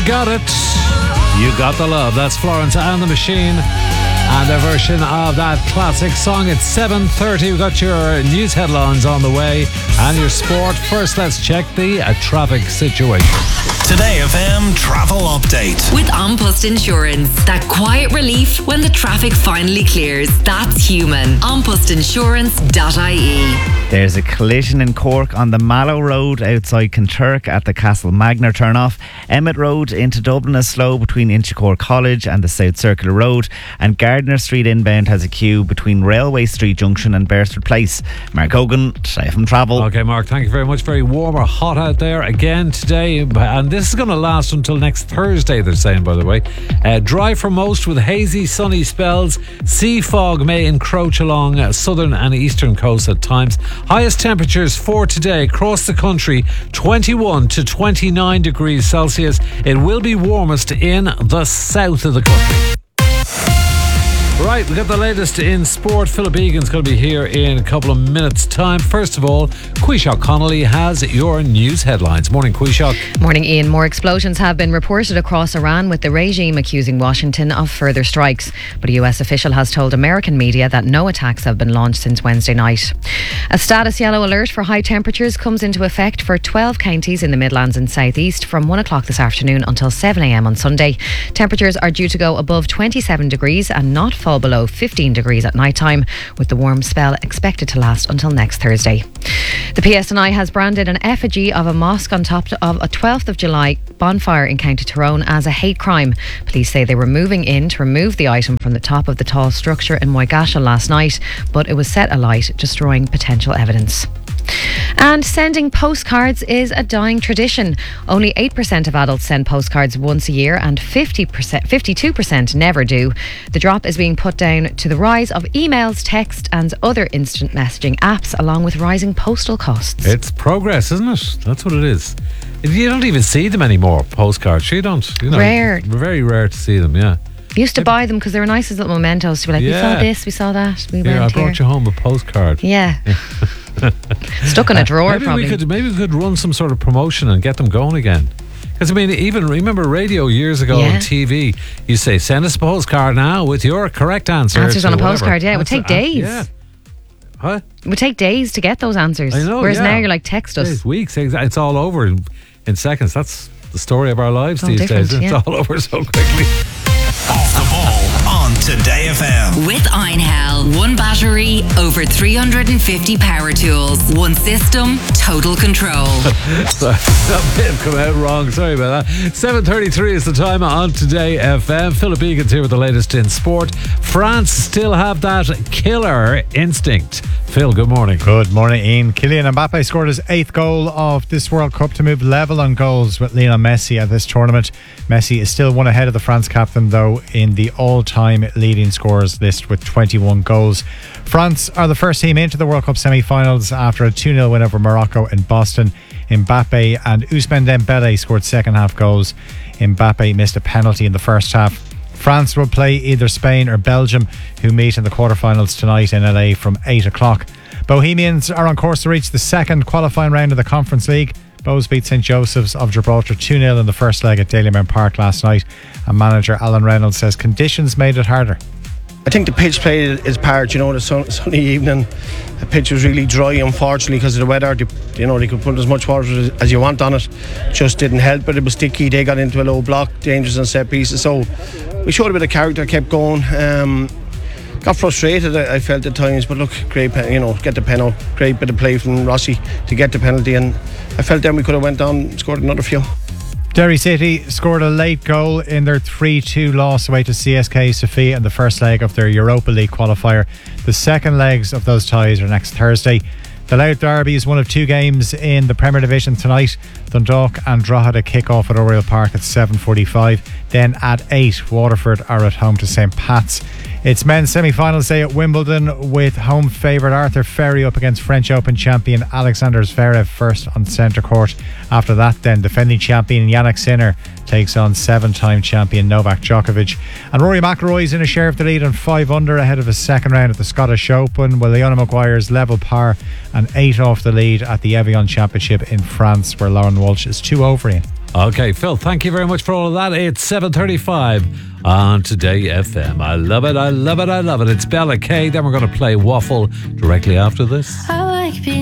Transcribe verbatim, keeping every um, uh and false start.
got it. You got the love. That's Florence and the Machine. And a version of that classic song. It's seven thirty. We've got your news headlines on the way and your sport. First, let's check the uh, traffic situation. Today F M travel update. With An Post Insurance. That quiet relief when the traffic finally clears. That's human. an post insurance dot I E. There's a collision in Cork on the Mallow Road outside Kinturk at the Castle Magner turnoff. Emmett Road into Dublin is slow between Inchicore College and the South Circular Road. And Gardner Street inbound has a queue between Railway Street Junction and Beresford Place. Mark Hogan, Today F M Travel. Okay, Mark, thank you very much. Very warm or hot out there again today. And this is going to last until next Thursday, they're saying, by the way. Uh, dry for most with hazy, sunny spells. Sea fog may encroach along uh, southern and eastern coasts at times. Highest temperatures for today across the country, twenty-one to twenty-nine degrees Celsius. It will be warmest in the south of the country. Right, we've got the latest in sport. Philip Egan's going to be here in a couple of minutes' time. First of all, Quishak Connolly has your news headlines. Morning, Quishak. Morning, Ian. More explosions have been reported across Iran, with the regime accusing Washington of further strikes. But a U S official has told American media that no attacks have been launched since Wednesday night. A status yellow alert for high temperatures comes into effect for twelve counties in the Midlands and South East from one o'clock this afternoon until seven a.m. on Sunday. Temperatures are due to go above twenty-seven degrees and not fall below fifteen degrees at night time, with the warm spell expected to last until next Thursday. The P S N I has branded an effigy of a mosque on top of a twelfth of July bonfire in County Tyrone as a hate crime. Police say they were moving in to remove the item from the top of the tall structure in Moygasha last night, but it was set alight, destroying potential evidence. And sending postcards is a dying tradition. Only eight percent of adults send postcards once a year and fifty percent, fifty-two percent never do. The drop is being put down to the rise of emails, text and other instant messaging apps, along with rising postal costs. It's progress, isn't it? That's what it is. You don't even see them anymore, postcards. You don't. You know, rare. Very rare to see them, yeah. Used to buy them because they were nice as little mementos to be like, Yeah. we saw this, we saw that, we Here, went I here. brought you home a postcard. Yeah. Stuck in a drawer, maybe probably. we could maybe we could run some sort of promotion and get them going again. Because I mean, even remember radio years ago Yeah. on T V, you say send us a postcard now with your correct answer. Answers to on a whatever. postcard, yeah, it would Answer- take days. Yeah. Huh? It would take days to get those answers. I know. Whereas yeah. now you're like, text us. Days, weeks. exa- It's all over in, in seconds. That's the story of our lives It's all these days. different, It's yeah. all over so quickly. Off the ball on Today F M. With Einhell. One battery, over three hundred fifty power tools. One system, total control. That may have come out wrong. Sorry about that. seven thirty-three is the time on Today F M. Philip Egan's here with the latest in sport. France still have that killer instinct. Phil, good morning. Good morning, Ian. Kylian Mbappe scored his eighth goal of this World Cup to move level on goals with Lionel Messi at this tournament. Messi is still one ahead of the France captain, though, in the all-time leading scorers list with twenty-one goals. France are the first team into the World Cup semi-finals after a two nil win over Morocco in Boston. Mbappe and Ousmane Dembele scored second-half goals. Mbappe missed a penalty in the first half. France will play either Spain or Belgium, who meet in the quarterfinals tonight in L A from eight o'clock. Bohemians are on course to reach the second qualifying round of the Conference League. Bows beat St Joseph's of Gibraltar two nil in the first leg at Dalymount Park last night, and manager Alan Reynolds says conditions made it harder. I think the pitch played its part. You know, the sun, sunny evening, the pitch was really dry, unfortunately, because of the weather. They, you know, they could put as much water as, as you want on it, just didn't help. But it was sticky. They got into a low block, dangerous on set pieces. So we showed a bit of character, kept going. Um, got frustrated, I, I felt at times. But look, great, pen, you know, get the penalty. Great bit of play from Rossi to get the penalty, and I felt then we could have went on and scored another few. Derry City scored a late goal in their three two loss away to C S K Sofia in the first leg of their Europa League qualifier. The second legs of those ties are next Thursday. The Louth Derby is one of two games in the Premier Division tonight. Dundalk and Drogheda kick off at Oriel Park at seven forty-five. Then at eight, Waterford are at home to St Pat's. It's men's semi-finals day at Wimbledon, with home favourite Arthur Ferry up against French Open champion Alexander Zverev first on centre court. After that, then, defending champion Jannik Sinner takes on seven-time champion Novak Djokovic. And Rory McIlroy is in a share of the lead on five under ahead of his second round at the Scottish Open, while Leona Maguire's level par and eight off the lead at the Evian Championship in France, where Lauren Walsh is two over in. Okay, Phil, thank you very much for all of that. It's seven thirty-five on Today F M. I love it, I love it, I love it. It's Bella K. Then we're going to play Waffle directly after this. I like being